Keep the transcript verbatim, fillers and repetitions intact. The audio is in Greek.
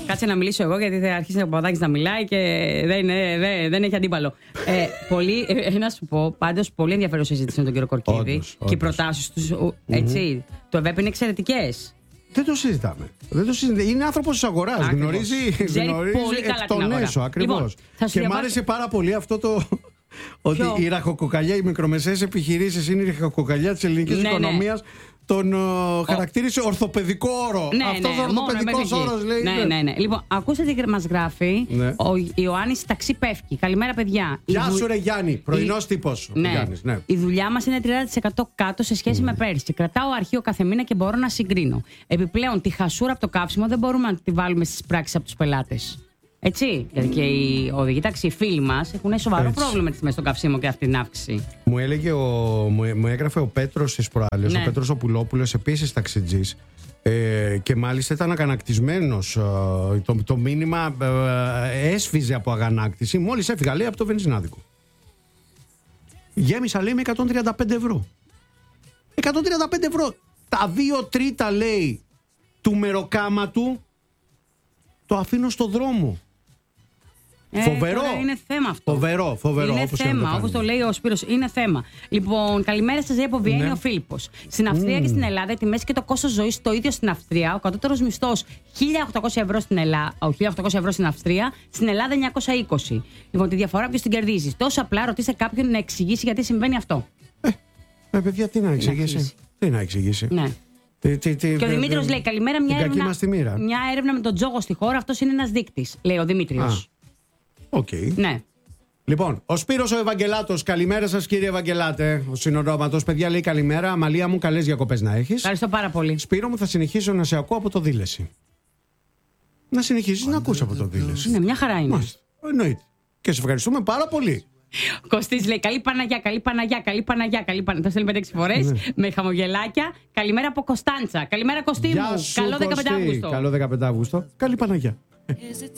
Κάτσε να μιλήσω εγώ, γιατί θα αρχίσει ο Παπαδάκης να μιλάει και δεν, δεν, δεν έχει αντίπαλο. Ε, πολύ, ε, να σου πω, πάντως πολύ ενδιαφέρουσα συζήτηση με τον κύριο Κορκίδη. Όντως, και όντως. οι προτάσεις του, έτσι. Mm-hmm. Το ΒΕΠ είναι εξαιρετικές. Δεν το συζητάμε. Δεν το συζητάμε. Είναι άνθρωπος της αγοράς. Γνωρίζει, γνωρίζει πολύ καλά εκ των την αγορά. έσω. Ακριβώς. Λοιπόν, θα σου και διαβάσω... μ' άρεσε πάρα πολύ αυτό το. Ότι Ποιο? η ραχοκοκαλιά, οι μικρομεσαίες επιχειρήσεις είναι η ραχοκοκαλιά της ελληνικής ναι, οικονομίας. Ναι. Τον uh, χαρακτήρισε ορθοπαιδικό όρο. Ναι, Αυτός ναι, ο ορθοπαιδικός όρος λέει. Ναι, ναι, ναι. Λοιπόν, ακούσατε τι μας γράφει. Ναι. Ο Ιωάννης ταξί πέφτει. Καλημέρα, παιδιά. Γεια Η σου, δου... ρε Γιάννη. Πρωινός η... τύπος. Ναι. Γιάννης, ναι. Η δουλειά μας είναι τριάντα τοις εκατό κάτω σε σχέση mm. με πέρσι. Κρατάω αρχείο κάθε μήνα και μπορώ να συγκρίνω. Επιπλέον, τη χασούρα από το καύσιμο δεν μπορούμε να τη βάλουμε στις πράξεις από τους πελάτες. Έτσι. Γιατί και οι οδηγοί, εντάξει, οι φίλοι μας έχουν σοβαρό Έτσι. πρόβλημα με τις τιμές στο καυσίμο και αυτή την αύξηση. Μου έλεγε, ο, μου, μου έγραφε ο Πέτρος στις προάλλες, Ναι. ο Πέτρος ο Πουλόπουλος, επίσης ταξιτζής. Ε, και μάλιστα ήταν αγανακτισμένος. Ε, το, το μήνυμα ε, έσφιζε από αγανάκτηση. Μόλις έφυγα, λέει, από το βενζινάδικο. Γέμισα, λέει, με εκατόν τριάντα πέντε ευρώ. εκατόν τριάντα πέντε ευρώ. Τα δύο τρίτα, λέει, του μεροκάματου το αφήνω στο δρόμο. Ε, Φοβερό. τώρα είναι θέμα αυτό. Φοβερό, φοβερό. Είναι όπως και να θέμα, το όπως το κάνουμε. λέει ο Σπύρος. Είναι θέμα. Λοιπόν, καλημέρα σας, από Βιέννη, Ναι. ο Φίλιππος. Στην Αυστρία mm. και στην Ελλάδα, οι τιμές και το κόστος ζωής το ίδιο στην Αυστρία. Ο κατώτερος μισθός χίλια οκτακόσια ευρώ στην Ελλάδα, ο χίλια οκτακόσια ευρώ στην Αυστρία, στην Ελλάδα εννιακόσια είκοσι. Λοιπόν, τη διαφορά ποιος την κερδίζει. Τόσο απλά ρωτήστε κάποιον να εξηγήσει γιατί συμβαίνει αυτό. Ε, ε παιδιά, τι να εξηγήσει. εξηγήσει. Τι να εξηγήσει. Ναι. Τι, τι, τι, Και ο ε, Δημήτριος ε, λέει: Καλημέρα, μια την κακή έρευνα, μας τη μοίρα. μια έρευνα με τον τζόγο στη χώρα. Αυτός είναι ένας δείκτης, λέει ο Δημήτριος. Οκ. Ναι. Λοιπόν, ο Σπύρος ο Ευαγγελάτος, καλημέρα σας κύριε Ευαγγελάτε. Ο συνονόματος, παιδιά, λέει καλημέρα. Αμαλία μου, καλές διακοπές να έχεις. Ευχαριστώ πάρα πολύ. Σπύρο μου, θα συνεχίσω να σε ακούω από το Δήλεση. Να συνεχίσεις να ακούς από το Δήλεση. Ναι, μια χαρά είναι. Μάλιστα. Εννοείται. Και σε ευχαριστούμε πάρα πολύ. Κωστής λέει: Καλή Παναγιά, καλή Παναγιά, καλή Παναγιά, καλή Παναγιά. Το στέλνει πέντε έξι φορές με χαμογελάκια. Καλημέρα από Κωνσταντσα. Καλημέρα, Κωστή μου. Γεια σου, Καλό δεκαπέντε Κωστή. Αύγουστο. Καλό δεκαπέντε Αύγουστο. Καλή Παναγιά.